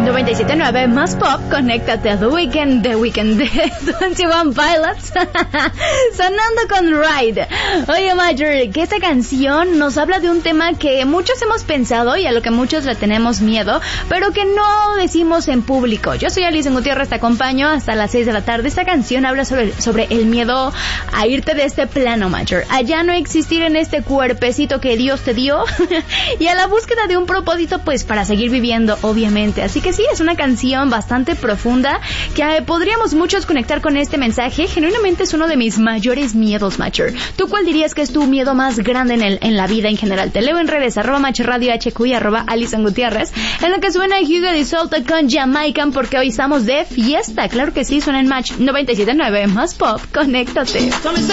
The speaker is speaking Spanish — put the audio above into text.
97.9 más pop, conéctate a The Weeknd de 21 Pilots, sonando con Ride. Oye, Major, que esta canción nos habla de un tema que muchos hemos pensado y a lo que muchos le tenemos miedo, pero que no decimos en público. Yo soy Alison Gutiérrez, te acompaño hasta las 6 de la tarde. Esta canción habla sobre el miedo a irte de este plano, Major, a ya no existir en este cuerpecito que Dios te dio y a la búsqueda de un propósito, pues, para seguir viviendo, obviamente. Así que sí, es una canción bastante profunda que podríamos muchos conectar con este mensaje. Genuinamente es uno de mis mayores miedos, Matcher. ¿Tú cuál dirías que es tu miedo más grande en la vida en general? Te leo en redes, @MatcherRadioHQ y @Alison Gutiérrez, en lo que suena Hugo de Salta con Jamaican, porque hoy estamos de fiesta. Claro que sí, suena en Match 97.9 más pop. Conéctate.